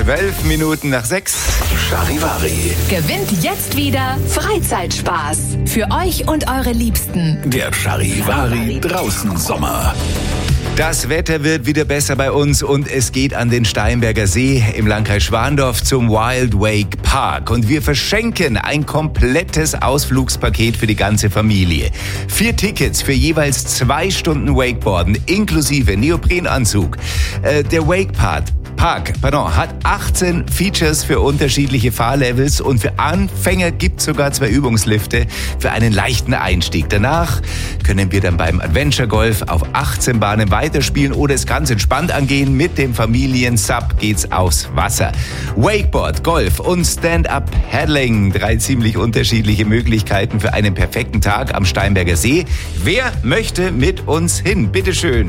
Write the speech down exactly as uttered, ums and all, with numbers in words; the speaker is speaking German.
Zwölf Minuten nach sechs. Charivari. Gewinnt jetzt wieder Freizeitspaß. Für euch und eure Liebsten. Der Charivari draußen Sommer. Das Wetter wird wieder besser bei uns und es geht an den Steinberger See im Landkreis Schwandorf zum Wild Wake Park. Und wir verschenken ein komplettes Ausflugspaket für die ganze Familie. Vier Tickets für jeweils zwei Stunden Wakeboarden inklusive Neoprenanzug. Äh, der Wake Park Park, pardon, hat achtzehn Features für unterschiedliche Fahrlevels und für Anfänger gibt es sogar zwei Übungslifte für einen leichten Einstieg. Danach können wir dann beim Adventure Golf auf achtzehn Bahnen weiterspielen oder es ganz entspannt angehen. Mit dem Familien-Sub geht's aufs Wasser. Wakeboard, Golf und Stand-Up-Paddling. Drei ziemlich unterschiedliche Möglichkeiten für einen perfekten Tag am Steinberger See. Wer möchte mit uns hin? Bitteschön.